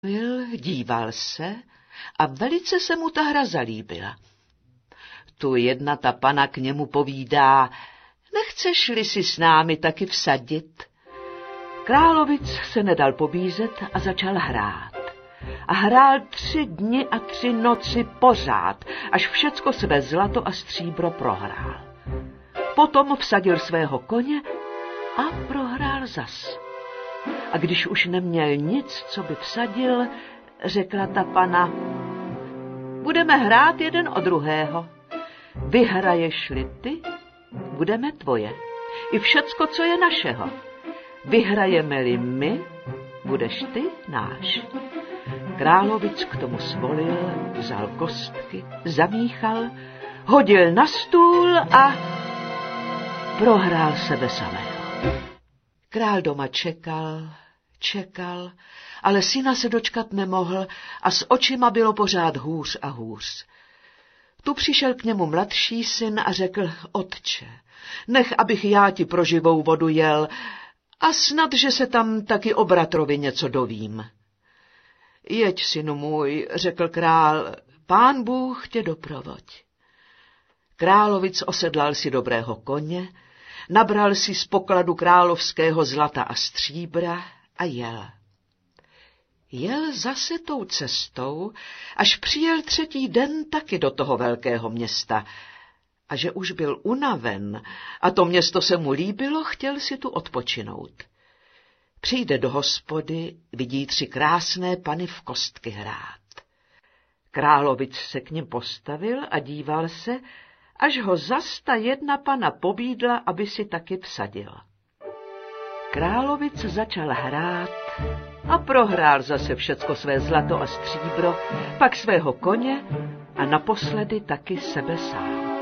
díval se a velice se mu ta hra zalíbila. Tu jedna ta pana k němu povídá: nechceš-li si s námi taky vsadit? Královic se nedal pobízet a začal hrát. A hrál 3 dny a 3 noci pořád, až všecko své zlato a stříbro prohrál. Potom vsadil svého koně a prohrál zas. A když už neměl nic, co by vsadil, řekla ta pana: budeme hrát jeden o druhého. Vyhraješ-li ty, budeme tvoje. I všecko, co je našeho. Vyhrajeme-li my, budeš ty náš. Královic k tomu svolil, vzal kostky, zamíchal, hodil na stůl a prohrál sebe samého. Král doma čekal, ale syna se dočkat nemohl a s očima bylo pořád hůř a hůř. Tu přišel k němu mladší syn a řekl: otče, nech, abych já ti pro živou vodu jel, a snad, že se tam taky o bratrovi něco dovím. Jeď, synu můj, řekl král, pán Bůh tě doprovoď. Královic osedlal si dobrého koně, nabral si z pokladu královského zlata a stříbra a jel. Jel zase tou cestou, až přijel 3. den taky do toho velkého města. A že už byl unaven a to město se mu líbilo, chtěl si tu odpočinout. Přijde do hospody, vidí 3 krásné pany v kostky hrát. Královic se k nim postavil a díval se, až ho zas ta jedna pana pobídla, aby si taky vsadil. Královic začal hrát a prohrál zase všecko své zlato a stříbro, pak svého koně a naposledy taky sebe sám.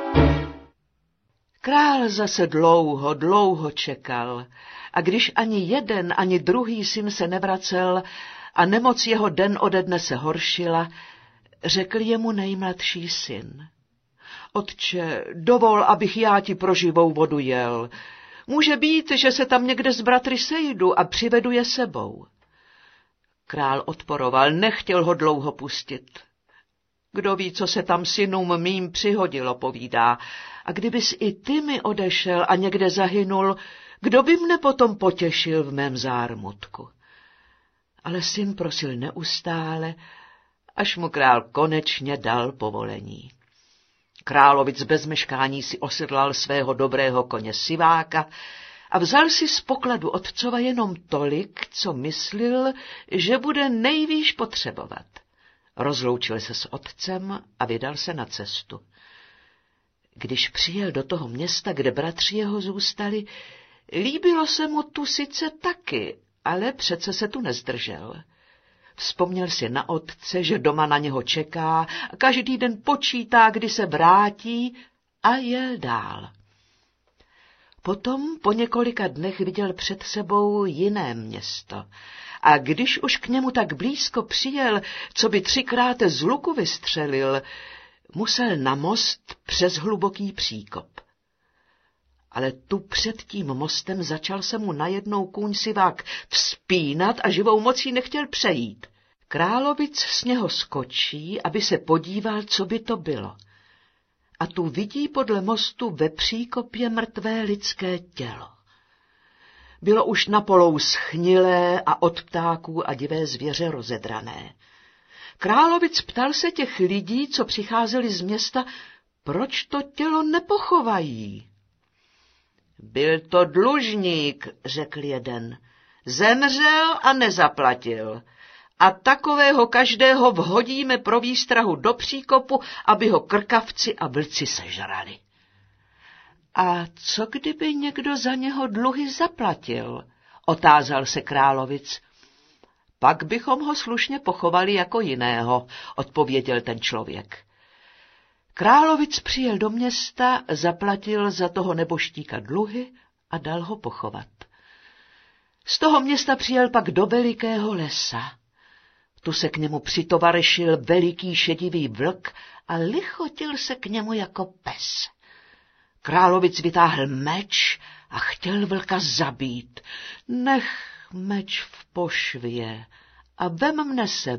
Král zase dlouho čekal, a když ani jeden, ani druhý syn se nevracel a nemoc jeho den ode dne se horšila, řekl jemu nejmladší syn: otče, dovol, abych já ti pro živou vodu jel. Může být, že se tam někde s bratry sejdu a přivedu je sebou. Král odporoval, nechtěl ho dlouho pustit. Kdo ví, co se tam synům mým přihodilo, povídá, a kdybys i ty mi odešel a někde zahynul, kdo by mne potom potěšil v mém zármutku? Ale syn prosil neustále, až mu král konečně dal povolení. Královic bez meškání si osedlal svého dobrého koně Siváka a vzal si z pokladu otcova jenom tolik, co myslil, že bude nejvýš potřebovat. Rozloučil se s otcem a vydal se na cestu. Když přijel do toho města, kde bratři jeho zůstali, líbilo se mu tu sice taky, ale přece se tu nezdržel. Vzpomněl si na otce, že doma na něho čeká a každý den počítá, kdy se vrátí, a jel dál. Potom po několika dnech viděl před sebou jiné město a když už k němu tak blízko přijel, co by 3krát z luku vystřelil, musel na most přes hluboký příkop. Ale tu před tím mostem začal se mu najednou kůň Sivák vzpínat a živou mocí nechtěl přejít. Královic z něho skočí, aby se podíval, co by to bylo. A tu vidí podle mostu ve příkopě mrtvé lidské tělo. Bylo už napolou schnilé a od ptáků a divé zvěře rozedrané. Královic ptal se těch lidí, co přicházeli z města, proč to tělo nepochovají. Byl to dlužník, řekl jeden. Zemřel a nezaplatil. A takového každého vhodíme pro výstrahu do příkopu, aby ho krkavci a vlci sežrali. A co kdyby někdo za něho dluhy zaplatil? Otázal se Královic. Pak bychom ho slušně pochovali jako jiného, odpověděl ten člověk. Královic přijel do města, zaplatil za toho neboštíka dluhy a dal ho pochovat. Z toho města přijel pak do velikého lesa. Tu se k němu přitovaryšil veliký šedivý vlk a lichotil se k němu jako pes. Královic vytáhl meč a chtěl vlka zabít. Nech meč v pošvě a vem mne se